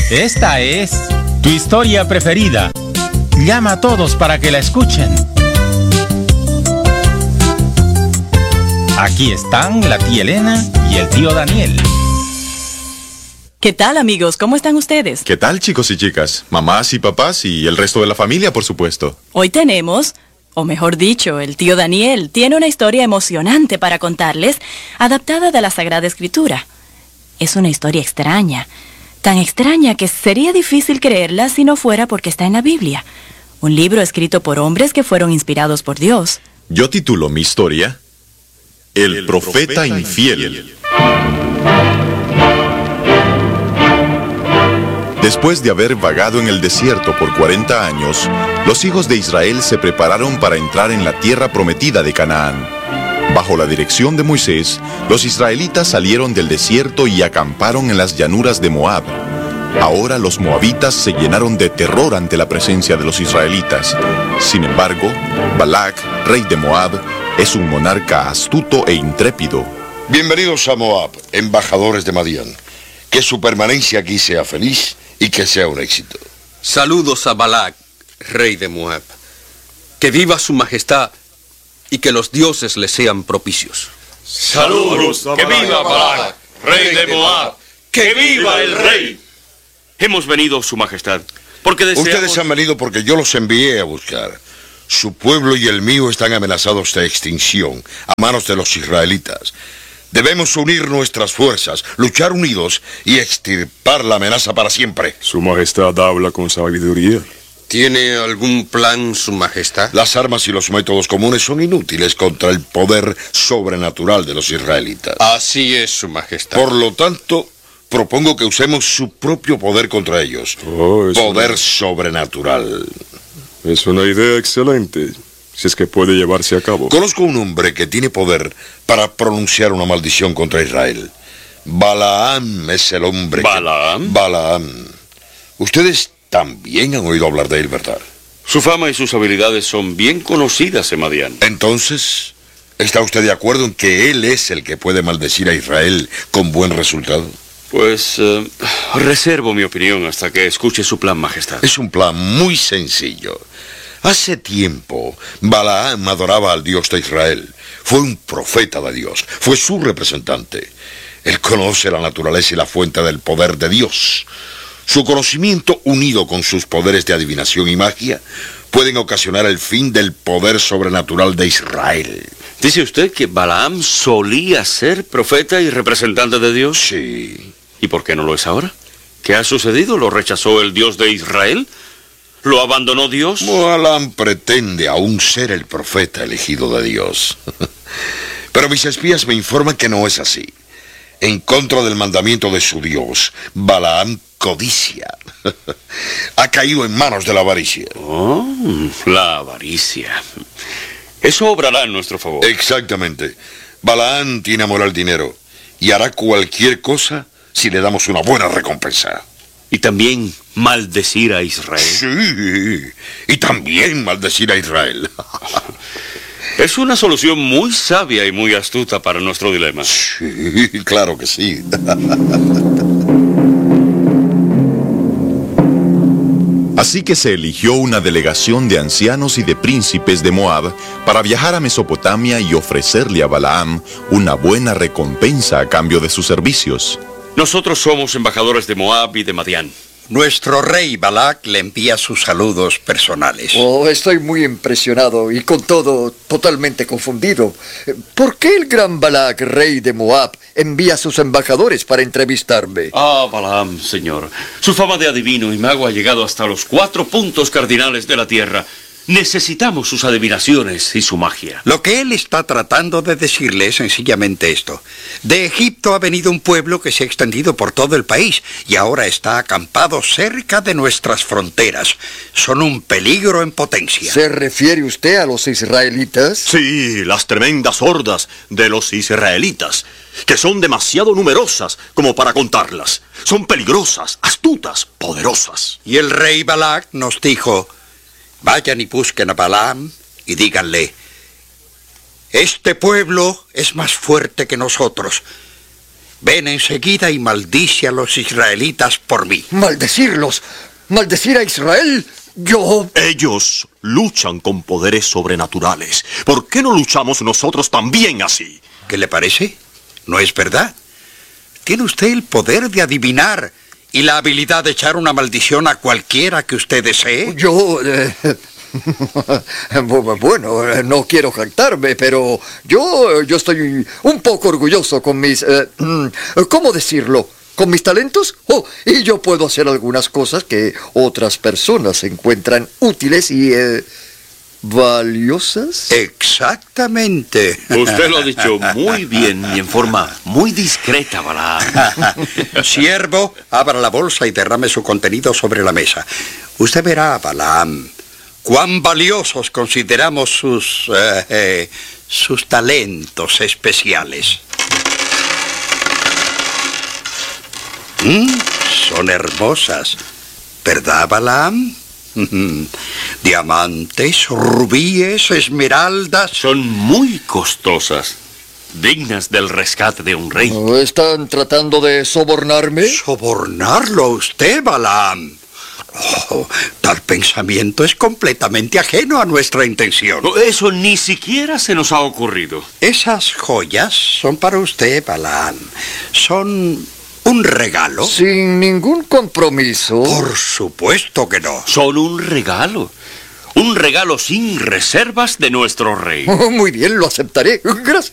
Esta es tu historia preferida. Llama a todos para que la escuchen. Aquí están la tía Elena y el tío Daniel. ¿Qué tal, amigos? ¿Cómo están ustedes? ¿Qué tal, chicos y chicas? Mamás y papás y el resto de la familia, por supuesto. Hoy tenemos, o mejor dicho, el tío Daniel tiene una historia emocionante para contarles, adaptada de la Sagrada Escritura. Es una historia extraña, tan extraña que sería difícil creerla si no fuera porque está en la Biblia. Un libro escrito por hombres que fueron inspirados por Dios. Yo titulo mi historia El profeta infiel. Después de haber vagado en el desierto por 40 años, los hijos de Israel se prepararon para entrar en la tierra prometida de Canaán. Bajo la dirección de Moisés, los israelitas salieron del desierto y acamparon en las llanuras de Moab. Ahora los moabitas se llenaron de terror ante la presencia de los israelitas. Sin embargo, Balac, rey de Moab, es un monarca astuto e intrépido. Bienvenidos a Moab, embajadores de Madián. Que su permanencia aquí sea feliz y que sea un éxito. Saludos a Balac, rey de Moab. Que viva su majestad y que los dioses le sean propicios. Saludos, que viva Balac, rey de Moab. Que viva el rey. Hemos venido, su majestad, porque deseamos... Ustedes han venido porque yo los envié a buscar. Su pueblo y el mío están amenazados de extinción a manos de los israelitas. Debemos unir nuestras fuerzas, luchar unidos y extirpar la amenaza para siempre. Su majestad habla con sabiduría. ¿Tiene algún plan, su majestad? Las armas y los métodos comunes son inútiles contra el poder sobrenatural de los israelitas. Así es, su majestad. Por lo tanto, propongo que usemos su propio poder contra ellos. Poder sobrenatural. Es una idea excelente, si es que puede llevarse a cabo. Conozco un hombre que tiene poder para pronunciar una maldición contra Israel. Balaam es el hombre. ¿Balaam? Balaam. Ustedes también han oído hablar de él, ¿verdad? Su fama y sus habilidades son bien conocidas en Madián. Entonces, ¿está usted de acuerdo en que él es el que puede maldecir a Israel con buen resultado? Pues reservo mi opinión hasta que escuche su plan, majestad. Es un plan muy sencillo. Hace tiempo, Balaam adoraba al Dios de Israel. Fue un profeta de Dios. Fue su representante. Él conoce la naturaleza y la fuente del poder de Dios. Su conocimiento, unido con sus poderes de adivinación y magia, pueden ocasionar el fin del poder sobrenatural de Israel. ¿Dice usted que Balaam solía ser profeta y representante de Dios? Sí. ¿Y por qué no lo es ahora? ¿Qué ha sucedido? ¿Lo rechazó el Dios de Israel? ¿Lo abandonó Dios? Balaam pretende aún ser el profeta elegido de Dios. Pero mis espías me informan que no es así. En contra del mandamiento de su Dios, Balaam codicia. Ha caído en manos de la avaricia. Oh, la avaricia. Eso obrará en nuestro favor. Exactamente. Balaam tiene amor al dinero y hará cualquier cosa si le damos una buena recompensa. Y también maldecir a Israel. Sí, y también maldecir a Israel. Es una solución muy sabia y muy astuta para nuestro dilema. Sí, claro que sí. Así que se eligió una delegación de ancianos y de príncipes de Moab para viajar a Mesopotamia y ofrecerle a Balaam una buena recompensa a cambio de sus servicios. Nosotros somos embajadores de Moab y de Madián. Nuestro rey Balac le envía sus saludos personales. Oh, estoy muy impresionado y con todo totalmente confundido. ¿Por qué el gran Balac, rey de Moab, envía a sus embajadores para entrevistarme? Ah, Balaam, señor. Su fama de adivino y mago ha llegado hasta los 4 puntos cardinales de la tierra. Necesitamos sus adivinaciones y su magia. Lo que él está tratando de decirle es sencillamente esto. De Egipto ha venido un pueblo que se ha extendido por todo el país y ahora está acampado cerca de nuestras fronteras. Son un peligro en potencia. ¿Se refiere usted a los israelitas? Sí, las tremendas hordas de los israelitas, que son demasiado numerosas como para contarlas. Son peligrosas, astutas, poderosas. Y el rey Balac nos dijo: vayan y busquen a Balaam y díganle: este pueblo es más fuerte que nosotros. Ven enseguida y maldice a los israelitas por mí. ¿Maldecirlos? ¿Maldecir a Israel? Yo... Ellos luchan con poderes sobrenaturales. ¿Por qué no luchamos nosotros también así? ¿Qué le parece? ¿No es verdad? Tiene usted el poder de adivinar y la habilidad de echar una maldición a cualquiera que usted desee. Yo... Bueno, no quiero jactarme, pero yo estoy un poco orgulloso con mis... ¿Cómo decirlo? ¿Con mis talentos? Oh, y yo puedo hacer algunas cosas que otras personas encuentran útiles y... ¿valiosas? Exactamente. Usted lo ha dicho muy bien y en forma muy discreta, Balaam. Siervo, abra la bolsa y derrame su contenido sobre la mesa. Usted verá, Balaam, cuán valiosos consideramos sus talentos especiales. Son hermosas, ¿verdad, Balaam? Diamantes, rubíes, esmeraldas. Son muy costosas, dignas del rescate de un rey. ¿Están tratando de sobornarme? ¿Sobornarlo a usted, Balaam? Oh, tal pensamiento es completamente ajeno a nuestra intención. Eso ni siquiera se nos ha ocurrido. Esas joyas son para usted, Balaam. Son un regalo. Sin ningún compromiso. Por supuesto que no. Son un regalo. Un regalo sin reservas de nuestro rey. Muy bien, lo aceptaré. Gracias.